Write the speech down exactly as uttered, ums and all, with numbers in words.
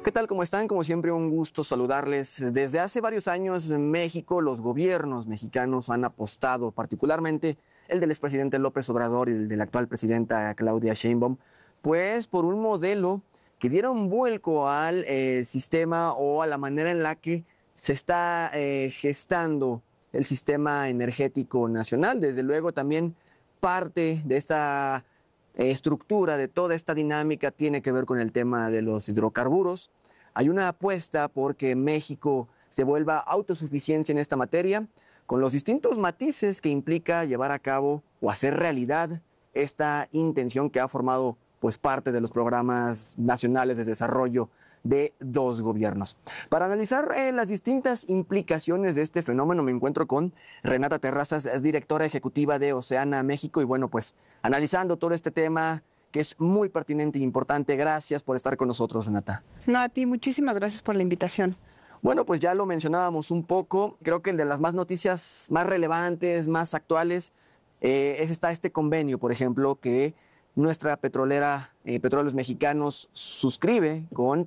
¿Qué tal? ¿Cómo están? Como siempre, un gusto saludarles. Desde hace varios años en México, los gobiernos mexicanos han apostado, particularmente el del expresidente López Obrador y el de la actual presidenta Claudia Sheinbaum, pues por un modelo que diera un vuelco al eh, sistema o a la manera en la que se está eh, gestando el sistema energético nacional. Desde luego, también parte de esta eh, estructura, de toda esta dinámica, tiene que ver con el tema de los hidrocarburos. Hay una apuesta porque México se vuelva autosuficiente en esta materia, con los distintos matices que implica llevar a cabo o hacer realidad esta intención que ha formado pues parte de los programas nacionales de desarrollo de dos gobiernos. Para analizar eh, las distintas implicaciones de este fenómeno me encuentro con Renata Terrazas, directora ejecutiva de Oceana México, y bueno, pues analizando todo este tema que es muy pertinente e importante. Gracias por estar con nosotros, Renata. No, a ti, muchísimas gracias por la invitación. Bueno, pues ya lo mencionábamos un poco. Creo que el de las más noticias más relevantes, más actuales, eh, es está este convenio, por ejemplo, que nuestra petrolera, eh, Petróleos Mexicanos, suscribe con